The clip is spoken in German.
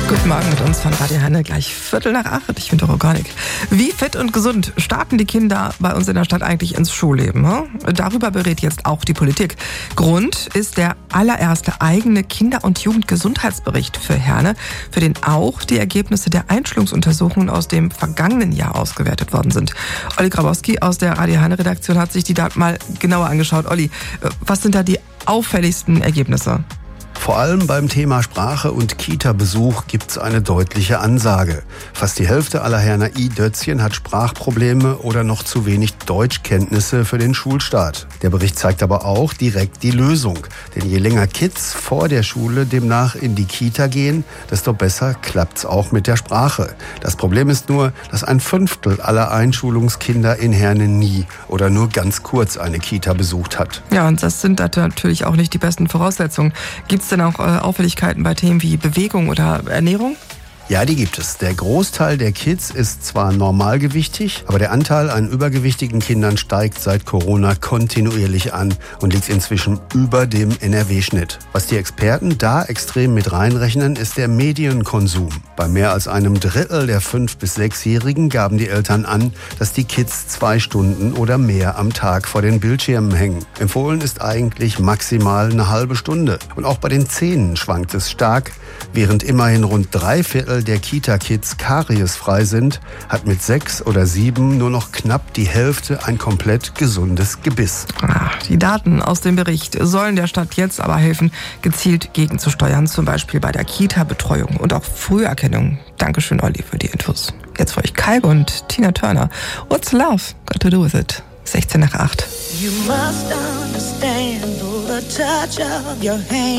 Guten Morgen mit uns von Radio Herne, gleich 7:45. Ich bin Doro Gornik. Wie fit und gesund starten die Kinder bei uns in der Stadt eigentlich ins Schulleben? Darüber berät jetzt auch die Politik. Grund ist der allererste eigene Kinder- und Jugendgesundheitsbericht für Herne, für den auch die Ergebnisse der Einschulungsuntersuchungen aus dem vergangenen Jahr ausgewertet worden sind. Olli Grabowski aus der Radio Herne-Redaktion hat sich die Daten mal genauer angeschaut. Olli, was sind da die auffälligsten Ergebnisse? Vor allem beim Thema Sprache und Kita-Besuch gibt's eine deutliche Ansage. Fast die Hälfte aller Herner I-Dötzchen hat Sprachprobleme oder noch zu wenig Deutschkenntnisse für den Schulstart. Der Bericht zeigt aber auch direkt die Lösung. Denn je länger Kids vor der Schule demnach in die Kita gehen, desto besser klappt's auch mit der Sprache. Das Problem ist nur, dass 1/5 aller Einschulungskinder in Herne nie oder nur ganz kurz eine Kita besucht hat. Ja, und das sind natürlich auch nicht die besten Voraussetzungen. Gibt's denn auch Auffälligkeiten bei Themen wie Bewegung oder Ernährung? Ja, die gibt es. Der Großteil der Kids ist zwar normalgewichtig, aber der Anteil an übergewichtigen Kindern steigt seit Corona kontinuierlich an und liegt inzwischen über dem NRW-Schnitt. Was die Experten da extrem mit reinrechnen, ist der Medienkonsum. Bei mehr als einem Drittel der 5- bis 6-Jährigen gaben die Eltern an, dass die Kids 2 Stunden oder mehr am Tag vor den Bildschirmen hängen. Empfohlen ist eigentlich maximal eine halbe Stunde. Und auch bei den Zähnen schwankt es stark. Während immerhin rund 3/4 der Kita-Kids kariesfrei sind, hat mit 6 oder 7 nur noch knapp die Hälfte ein komplett gesundes Gebiss. Die Daten aus dem Bericht sollen der Stadt jetzt aber helfen, gezielt gegenzusteuern, zum Beispiel bei der Kita-Betreuung und auch Früherkennung. Dankeschön, Olli, für die Infos. Jetzt für euch Kalb und Tina Turner. What's love got to do with it? 7:16. You must understand the touch of your hand.